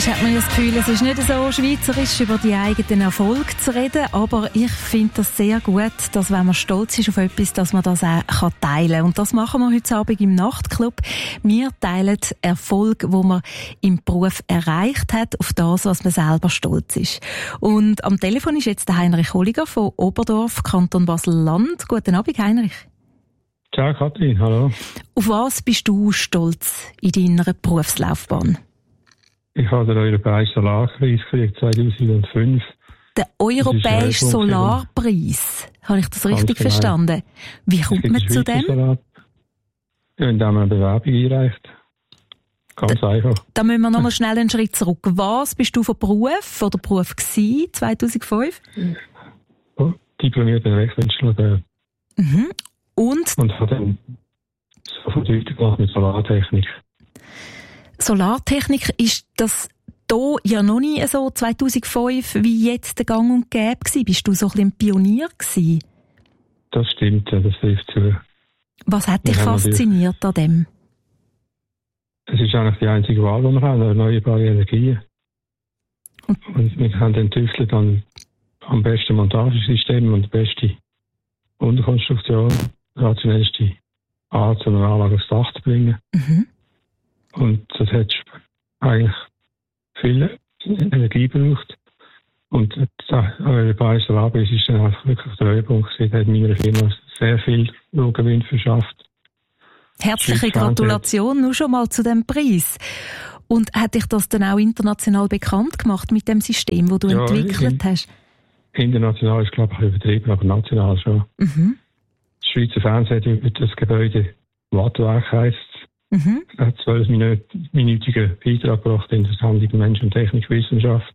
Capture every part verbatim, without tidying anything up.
Manchmal hat man das Gefühl, es ist nicht so schweizerisch, über die eigenen Erfolge zu reden, aber ich finde das sehr gut, dass wenn man stolz ist auf etwas, dass man das auch teilen kann. Und das machen wir heute Abend im Nachtclub. Wir teilen Erfolg, wo man im Beruf erreicht hat, auf das, was man selber stolz ist. Und am Telefon ist jetzt der Heinrich Holliger von Oberdorf, Kanton Basel-Land. Guten Abend, Heinrich. Ciao, Kathrin, hallo. Auf was bist du stolz in deiner Berufslaufbahn? Ich habe den Europäischen Solarpreis gekriegt zweitausendfünf. Der Europäische Solarpreis? Habe ich das richtig genau. verstanden? Wie kommt man zu dem? Solar. Ja, indem man eine Bewerbung einreicht. Ganz da, einfach. Da müssen wir noch mal schnell einen Schritt zurück. Was bist du von Beruf oder Beruf gewesen, zweitausendfünf? Oh, diplomierter Rechtsingenieur. Mhm. Und? Und habe dann sofort weitergemacht mit Solartechnik. Solartechnik, ist das hier ja noch nie so zweitausendfünf wie jetzt der Gang und Gäbe gewesen? Bist du so ein bisschen ein Pionier gewesen? Das stimmt, ja, das trifft zu. Was hat dich fasziniert an dem? Es ist eigentlich die einzige Wahl, die wir haben, erneuerbare Energien. Und, und wir haben entwickelt an am besten Montagesystem und die beste Unterkonstruktion, die rationellste Art, so eine Anlage aufs Dach zu bringen. Mhm. Und das hat eigentlich viel Energie gebraucht. Und der Europäische Solarpreis ist dann einfach wirklich der Höhepunkt gewesen. Hat meiner Firma sehr viel Lohngewinn verschafft. Herzliche Gratulation nur schon mal zu dem Preis. Und hat dich das dann auch international bekannt gemacht mit dem System, das du ja, entwickelt in, hast? International ist, glaube ich, übertrieben, aber national schon. Mhm. Das Schweizer Fernsehen hat über das Gebäude Wattwerk heisst. Mhm. Er hat zwölfminütigen Beitrag gebracht in der Sendung Mensch- und Technikwissenschaft.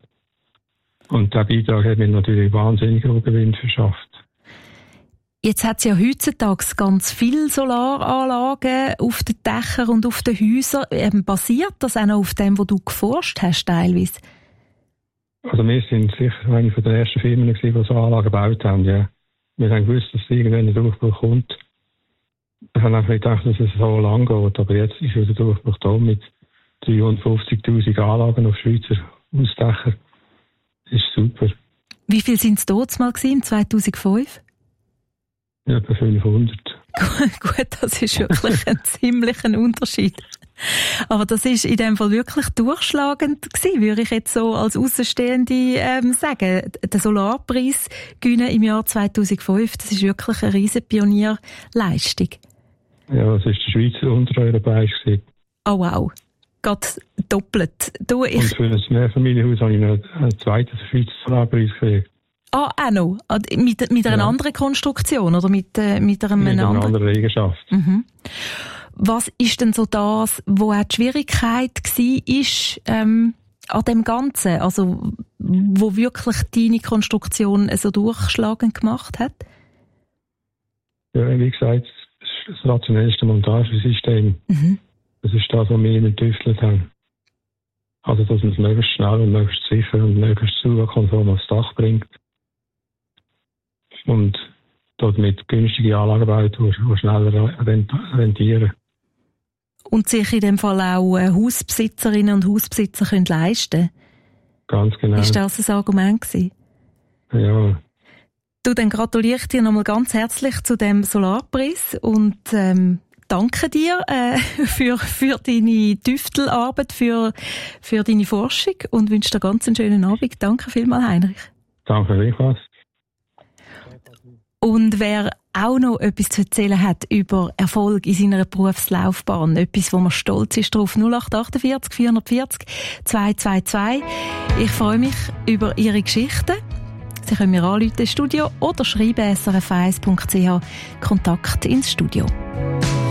Und der Beitrag hat mir natürlich wahnsinnig hohen Gewinn verschafft. Jetzt hat es ja heutzutage ganz viele Solaranlagen auf den Dächern und auf den Häusern. Ähm, basiert das auch noch auf dem, was du geforscht hast, teilweise? Also wir sind sicher eine der ersten Firmen, die so Anlagen gebaut haben. Ja. Wir haben gewusst, dass irgendwann ein Durchbruch kommt. Ich habe einfach nicht gedacht, dass es so lang geht, aber jetzt ist wieder Durchbruch da mit dreihundertfünfzigtausend Anlagen auf Schweizer Hausdächern. Das ist super. Wie viel sind es dort mal gewesen, zweitausendfünf? Ja, etwa fünfhundert. Gut, das ist wirklich ein ziemlicher Unterschied. Aber das ist in dem Fall wirklich durchschlagend gewesen, würde ich jetzt so als Außenstehende ähm, sagen. Der Solarpreis gewinnen im Jahr zweitausendfünf, das ist wirklich eine riesen Pionierleistung. Ja, das ist der Schweizer Untereuropäisch gewesen. Oh wow, gerade doppelt. Du, ich... Und für ein Mehrfamilienhaus habe ich noch einen zweiten Schweizer Solarpreis gekriegt. Ah, auch noch? Mit, mit einer ja. anderen Konstruktion oder mit, äh, mit, einem mit einer anderen, anderen Eigenschaft. Mhm. Was ist denn so das, wo auch die Schwierigkeit war ähm, an dem Ganzen? Also, wo wirklich deine Konstruktion so durchschlagend gemacht hat? Ja, wie gesagt, das rationellste Montagesystem. Mhm. Das ist das, was wir entwickelt haben. Also, dass man es möglichst schnell und möglichst sicher und möglichst zukonform aufs Dach bringt. Und dort mit günstigen Anlagen baut, die schneller rentieren. Und sich in dem Fall auch Hausbesitzerinnen und Hausbesitzer können leisten. Ganz genau. Ist das ein Argument gewesen? Ja. Du, dann gratuliere ich dir nochmal ganz herzlich zu dem Solarpreis und ähm, danke dir äh, für, für deine Tüftelarbeit, für, für deine Forschung und wünsche dir ganz einen schönen Abend. Danke vielmals, Heinrich. Danke gleichfalls. Und wer auch noch etwas zu erzählen hat über Erfolg in seiner Berufslaufbahn, etwas, wo man stolz ist drauf, null acht acht vier vier vier null zwei zwei zwei. Ich freue mich über Ihre Geschichten. Sie können mir anrufen ins Studio oder schreiben s r f eins punkt c h Kontakt ins Studio.